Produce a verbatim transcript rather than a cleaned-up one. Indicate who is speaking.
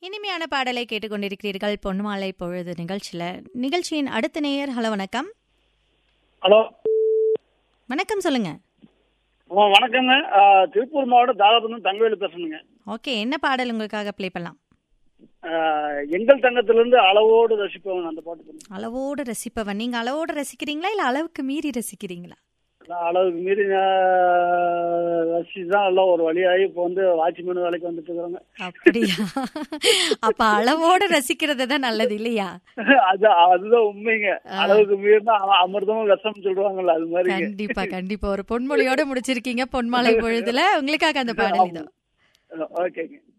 Speaker 1: இனிமையான பாடலை கேட்டுக்கொண்டிருக்கிறீர்கள் பொன்மாலை பொழுது நிகழ்ச்சியில. நிகழ்ச்சியின் அடுத்த நேயர். ஹலோ, வணக்கம்.
Speaker 2: ஹலோ,
Speaker 1: வணக்கம், சொல்லுங்க.
Speaker 2: ஆ, வணக்கங்க. ஆ, திருப்பூர் மாவட்டம் தாராபுரம் தங்கவேலு பேசணுங்க.
Speaker 1: ஓகே, என்ன பாடல் உங்களுக்காக ப்ளே பண்ணலாம்?
Speaker 2: ஆ, எங்கள் தங்கத்திலிருந்து அளவோடு ரசிப்பவன் அந்த பாட்டு பண்ணுங்க.
Speaker 1: அளவோடு ரசிப்பவன். நீங்க அளவோடு ரசிக்கிறீங்களா இல்ல அளவுக்கு மீறி ரசிக்கிறீங்களா?
Speaker 2: நான் அளவுக்கு மீறி ரசிச்சுதான் எல்லாம் ஒரு வழியாகி இப்போ வந்து வாட்ச்மேன் வேலைக்கு வந்துட்டு இருக்கிறோங்க.
Speaker 1: அப்படியா? அப்ப அளவோடு ரசிக்கிறது தான் நல்லது இல்லையா?
Speaker 2: அது அதுதான் உண்மைங்க. அளவுக்கு மீறினா அமிர்தமும் விஷம் சொல்றாங்கல்ல, அது மாதிரி.
Speaker 1: கண்டிப்பா கண்டிப்பா. ஒரு பொன்மொழியோட முடிச்சிருக்கீங்க பொன்மாலை பொழுதுல. உங்களுக்காக அந்த பாடல் இதோ.
Speaker 2: ஓகேங்க.